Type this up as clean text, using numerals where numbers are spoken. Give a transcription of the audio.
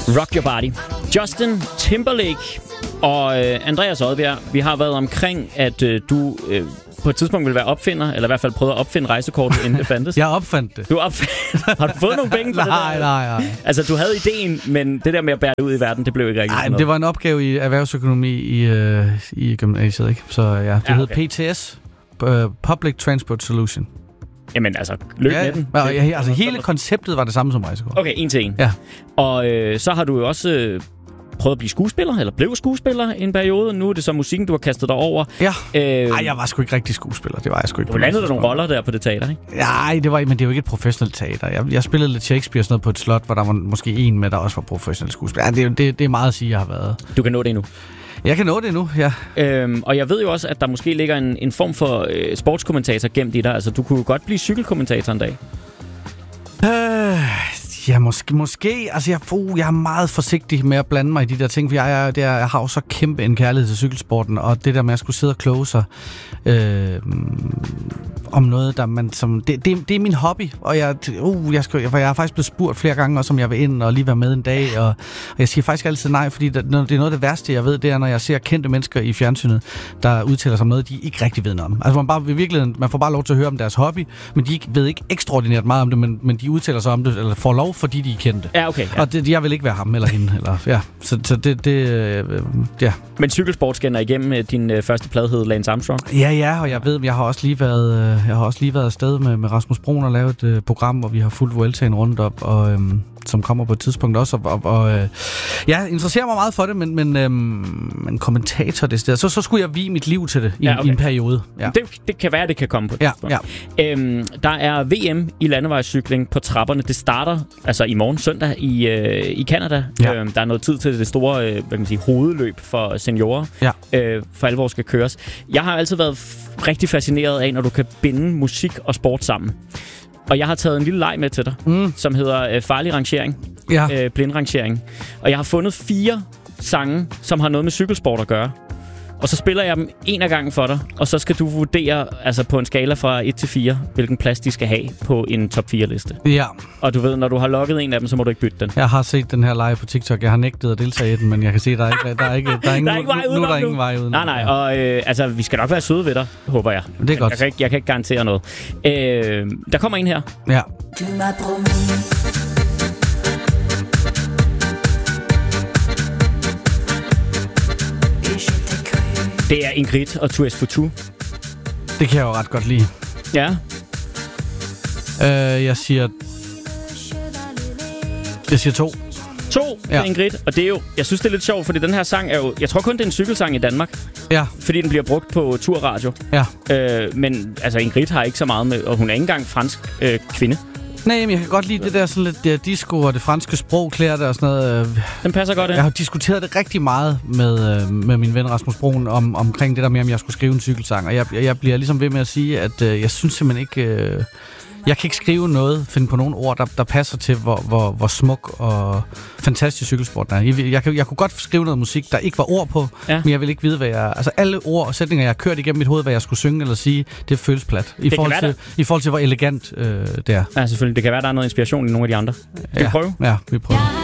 Rock Your Body. Justin Timberlake og Andreas Odbjerg. Vi har været omkring, at du på et tidspunkt ville være opfinder, eller i hvert fald prøve at opfinde rejsekortet, inden det fandtes. Jeg opfandt det. Har du fået nogle penge for det der? Nej. Altså, du havde ideen, men det der med at bære det ud i verden, det blev ikke rigtig noget. Nej, det var en opgave i erhvervsøkonomi i gymnasiet, ikke? Så ja, det hed PTS, Public Transport Solution. Jamen altså, løb med den. Altså, hele konceptet var det samme som rejsekort. Okay, 1 til 1. Ja. Og så har du jo også prøvet at blive skuespiller, eller blev skuespiller i en periode. Nu er det så musikken, du har kastet dig over. Ja. Nej, jeg var sgu ikke rigtig skuespiller. Det var jeg sgu ikke. Du landede der nogle roller der på det teater, ikke? Nej, men det er jo ikke et professionelt teater. Jeg spillede lidt Shakespeare sådan noget på et slot, hvor der var måske en med, der også var professionel skuespiller. Ja, det er meget at sige, jeg har været. Du kan nå det endnu. Jeg kan nå det nu, ja. Og jeg ved jo også, at der måske ligger en form for sportskommentator gemt i dig. Altså, du kunne godt blive cykelkommentator en dag. Ja, måske. Altså, jeg er meget forsigtig med at blande mig i de der ting, for jeg har jo så kæmpe en kærlighed til cykelsporten, og det der med at skulle sidde og kloge sig om noget, der man som... Det er min hobby, og jeg har faktisk blevet spurgt flere gange, også om jeg vil ind og lige være med en dag, og jeg siger faktisk altid nej, fordi det er noget af det værste, jeg ved, det er, når jeg ser kendte mennesker i fjernsynet, der udtaler sig om noget, de ikke rigtig ved noget om. Altså, man får bare lov til at høre om deres hobby, men de ved ikke ekstraordinært meget om det, men de udtaler sig om det, eller får lov, fordi de er kendte. Ja, okay. Ja. Og jeg vil ikke være ham eller hende. Eller, ja. Så ja. Men cykelsport scanner igennem din første plade hed Lance Armstrong? Ja, og jeg ved, jeg har også lige været afsted med Rasmus Broen og lavet et program, hvor vi har fulgt Vueltaen rundt op, og som kommer på et tidspunkt også, og jeg interesserer mig meget for det, men kommentator det sted, så skulle jeg vie mit liv til det i en periode. Ja. Det kan være, det kan komme på et tidspunkt. Ja. Der er VM i landevejscykling på trapperne. Det starter altså i morgen søndag i Canada. Ja. Der er noget tid til det store hovedløb for seniorer, for alvor skal køres. Jeg har altid været rigtig fascineret af, når du kan binde musik og sport sammen. Og jeg har taget en lille leg med til dig, som hedder farlig rangering, blindrangering. Og jeg har fundet 4 sange, som har noget med cykelsport at gøre. Og så spiller jeg dem en af gangen for dig, og så skal du vurdere altså på en skala fra 1 til 4, hvilken plads de skal have på en top 4-liste. Ja. Og du ved, når du har logget en af dem, så må du ikke bytte den. Jeg har set den her live på TikTok. Jeg har nægtet at deltage i den, men jeg kan se, at der er ingen vej udenom. Nej, og altså, vi skal nok være søde ved dig, håber jeg. Det er godt. Jeg kan ikke garantere noget. Der kommer en her. Ja. Det er Ingrid og Tours for Two. Det kan jeg jo ret godt lide. Ja. Jeg siger 2. 2 ja. Ingrid, og det er jo, jeg synes det er lidt sjovt, fordi den her sang er jo, jeg tror kun det er en cykelsang i Danmark. Ja. Fordi den bliver brugt på turradio. Ja. Men altså Ingrid har ikke så meget med, og hun er ikke engang fransk kvinde. Nej, men jeg kan godt lide det der sådan lidt der disco og det franske sprog, klæder det og sådan noget. Den passer godt ind. Jeg har diskuteret det rigtig meget med min ven Rasmus Broen omkring det der med, om jeg skulle skrive en cykelsang. Og jeg bliver ligesom ved med at sige, at jeg synes simpelthen ikke... Jeg kan ikke skrive noget, finde på nogle ord, der passer til, hvor smuk og fantastisk cykelsporten er. Jeg kunne godt skrive noget musik, der ikke var ord på, men jeg vil ikke vide, hvad jeg... Altså alle ord og sætninger, jeg har kørt igennem mit hoved, hvad jeg skulle synge eller sige, det føles plat. I forhold til, hvor elegant det er. Ja, selvfølgelig. Det kan være, der er noget inspiration i nogle af de andre. Skal vi prøve? Ja, vi prøver.